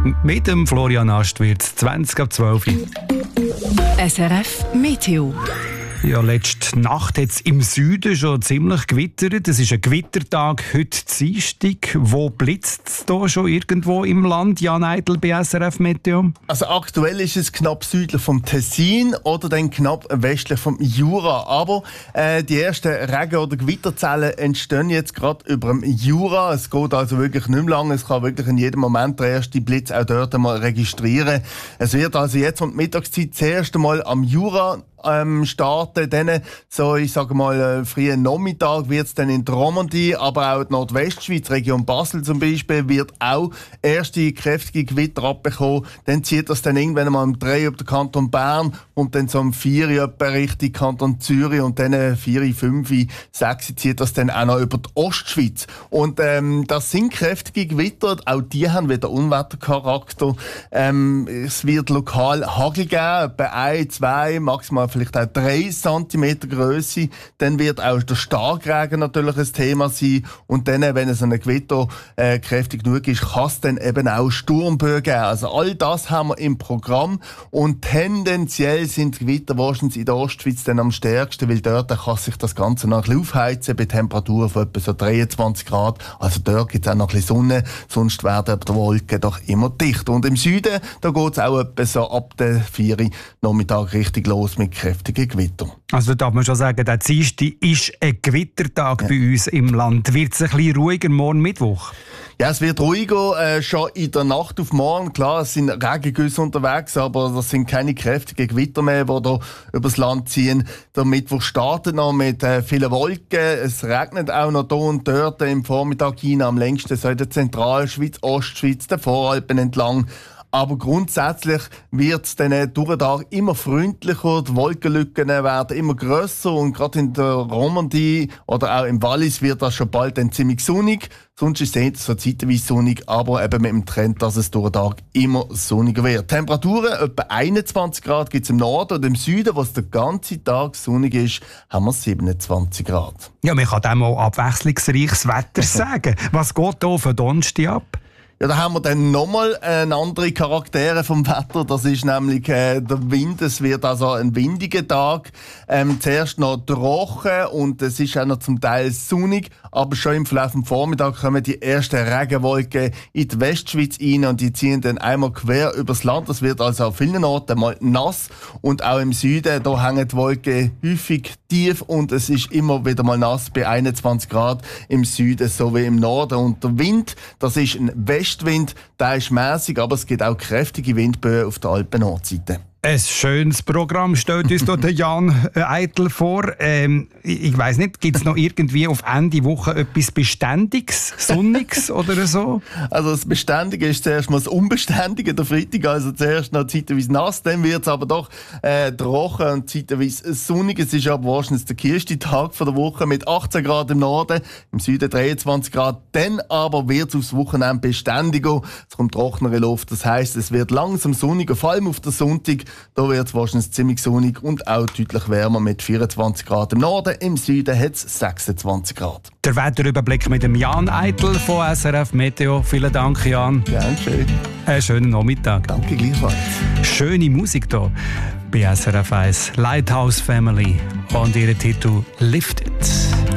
Mit dem Florian Astwirz, 20 ab 12 Uhr. SRF Meteo. Ja, letzte Nacht hat es im Süden schon ziemlich gewittert. Es ist ein Gewittertag, heute Dienstag. Wo blitzt es da schon irgendwo im Land? Jan Eitel bei SRF Meteo. Also aktuell ist es knapp südlich vom Tessin oder dann knapp westlich vom Jura. Aber die ersten Regen- oder Gewitterzellen entstehen jetzt gerade über dem Jura. Es geht also wirklich nicht mehr lange. Es kann wirklich in jedem Moment der erste Blitz auch dort einmal registrieren. Es wird also jetzt um die Mittagszeit das erste Mal am Jura starten. Dann, so, ich sage mal, frühen Nachmittag wird es dann in der Romandie, aber auch die Nordwestschweiz, Region Basel zum Beispiel, wird auch erste kräftige Gewitter abbekommen. Dann zieht das dann irgendwann mal um 3 über den Kanton Bern und dann so um 4 etwa Richtung Kanton Zürich und dann 4, 5, 6 zieht das dann auch noch über die Ostschweiz. Und das sind kräftige Gewitter, auch die haben wieder Unwettercharakter. Es wird lokal Hagel geben, etwa 1, 2, maximal vielleicht auch 3 cm Größe. Dann wird auch der Starkregen natürlich ein Thema sein. Und dann, wenn es ein Gewitter kräftig genug ist, kann es dann eben auch Sturmböen geben. Also all das haben wir im Programm. Und tendenziell sind die Gewitter wahrscheinlich in der Ostschweiz dann am stärksten, weil dort kann sich das Ganze noch ein bisschen aufheizen bei Temperaturen von etwa so 23 Grad. Also dort gibt es auch noch ein bisschen Sonne, sonst werden die Wolken doch immer dicht. Und im Süden, da geht es auch etwa so ab der 4 Uhr Nachmittag richtig los mit kräftigen Gewittern. Also da darf man schon sagen, der Dienstag ist ein Gewittertag bei uns im Land. Wird es ein bisschen ruhiger morgen Mittwoch? Ja, es wird ruhiger, schon in der Nacht auf morgen. Klar, es sind Regengüsse unterwegs, aber das sind keine kräftigen Gewitter mehr, die da übers Land ziehen. Der Mittwoch startet noch mit vielen Wolken. Es regnet auch noch hier und dort im Vormittag hinein, am längsten so in der Zentralschweiz, Ostschweiz, den Voralpen entlang. Aber grundsätzlich wird es dann durch den Tag immer freundlicher, die Wolkenlücken werden immer grösser und gerade in der Romandie oder auch im Wallis wird das schon bald dann ziemlich sonnig. Sonst ist es so zeitweise sonnig, aber eben mit dem Trend, dass es durch den Tag immer sonniger wird. Temperaturen etwa 21 Grad gibt es im Norden und im Süden, wo es den ganzen Tag sonnig ist, haben wir 27 Grad. Ja, man kann dem auch abwechslungsreiches Wetter sagen. Was geht hier für Donnerstag ab? Ja, da haben wir dann nochmal andere Charaktere vom Wetter. Das ist nämlich der Wind. Es wird also ein windiger Tag. Zuerst noch trocken und es ist auch noch zum Teil sonnig. Aber schon im Verlauf des Vormittags kommen die ersten Regenwolken in die Westschweiz rein und die ziehen dann einmal quer übers Land. Das wird also an vielen Orten mal nass. Und auch im Süden, da hängen die Wolken häufig tief und es ist immer wieder mal nass bei 21 Grad im Süden sowie im Norden. Und der Wind, das ist ein Westwind, der ist mäßig, aber es gibt auch kräftige Windböen auf der Alpen-Nordseite. Ein schönes Programm stellt uns hier der Jan Eitel vor. Ich weiss nicht, gibt es noch irgendwie auf Ende Woche etwas Beständiges, Sonniges oder so? Also das Beständige ist zuerst mal das Unbeständige, der Freitag. Also zuerst noch zeitweise nass, dann wird es aber doch trocken und zeitweise sonnig. Es ist aber wahrscheinlich der kühlste Tag der Woche mit 18 Grad im Norden, im Süden 23 Grad. Dann aber wird es aufs Wochenende beständiger. Es kommt trockenere Luft, das heisst, es wird langsam sonniger, vor allem auf der Sonntag. Da wird es wahrscheinlich ziemlich sonnig und auch deutlich wärmer mit 24 Grad im Norden. Im Süden hat es 26 Grad. Der Wetterüberblick mit dem Jan Eitel von SRF Meteo. Vielen Dank, Jan. Gerne schön. Einen schönen Nachmittag. Danke gleichfalls. Schöne Musik hier bei SRF 1. Lighthouse Family und ihr Titel «Lift It».